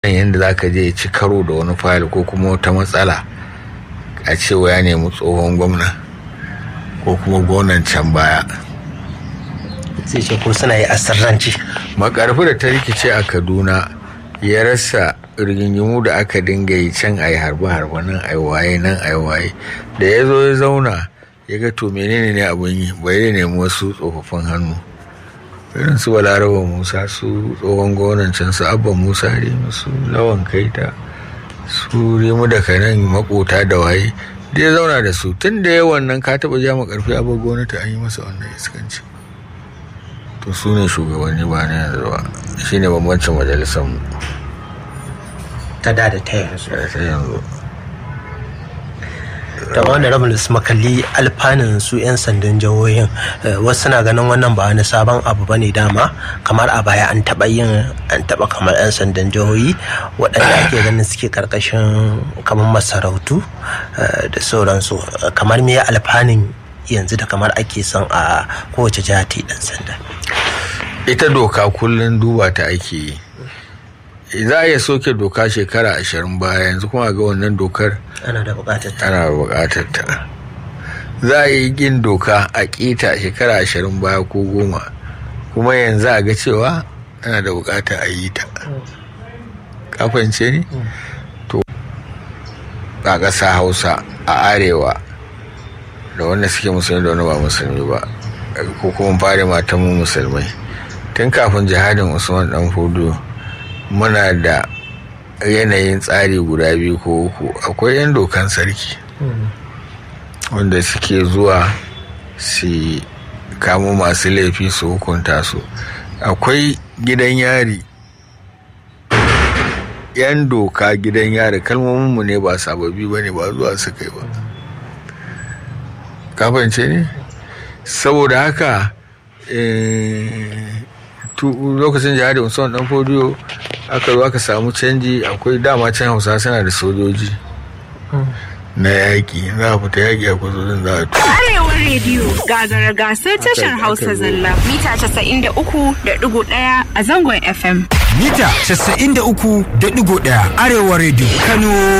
yadda za ka je ci karo da wani fayil ko kuma wata matsala a cewa ya nemi tsohon gwamna ko kuma gwamnan can baya. Sai ce ko suna yi asirranci. Makarfi da ta rikice a Kaduna ya rasa rigingimu da aka dinga yi can a yi harbe-harbe nan a yi waye nan a yi waye, da ya zo ya zauna ya ga to menene ne abin yi, bai ya nemi wasu tsofaffin hannu irin su Balaraba Musa, su tsohon gwamnan can, su Abba Musa Remu, su Lawan Kaita, su Remu da Kanan makota da waye, da ya zauna da su. Tun da yawan nan ka taɓa ja Makarfi abin gwamnati an yi masa wannan iskanci. To su ne shugabanni ba na yanzu ba, shi ne bambancin majalisar mu Ta da ta yanzu. Da wani rabin su makalli alfanun su 'yan sandan jihohin, wasu na ganin wannan ba wani sabon abu ba ne dama, kamar a baya an taɓa kamar 'yan sandan jihohi waɗanda ake ganin suke ƙarƙashin kamar masarautu da sauransu. Kamar me alfanun yanzu da kamar ake son a kowace jiha ta yi ɗan sanda? Ita doka kullum duba ta ake yi. Za a iya soke doka shekara 20 baya, yanzu kuma ga wannan dokar ana da bukatar ta. Za a yi yin doka a kita shekara 20 baya ko 10, kuma yanzu a ga cewa ana da bukatar a yi ta. Kafance ne? To a ƙasa Hausa a arewa da wanda suke musulmi da wanda ba musulmi ba, ko kuma fara matan mu musulmai, tun kafin jihadin Usman Dan Fodio muna da yanayin tsari guda 2 ko 3. Akwai 'yan dokan sarki wanda suke zuwa su kamo masu laifi su hukunta su. Akwai gidan yari, 'yan doka gidan yari, kalmominmu ne ba sababbi ba ne, ba zuwa su kai ba. Kafance ne? Saboda haka lokacin jihadin Usman Dan Fodio aka zo aka samu canji. Akwai dama can Hausa suna da sojoji na yaƙi, za a fita yaƙi a kwazozin za a Arewa rediyo gagara gasar tashar Hausa zalla mita 93.1 a zangon FM. Mita 93.1 Arewa rediyo Kano.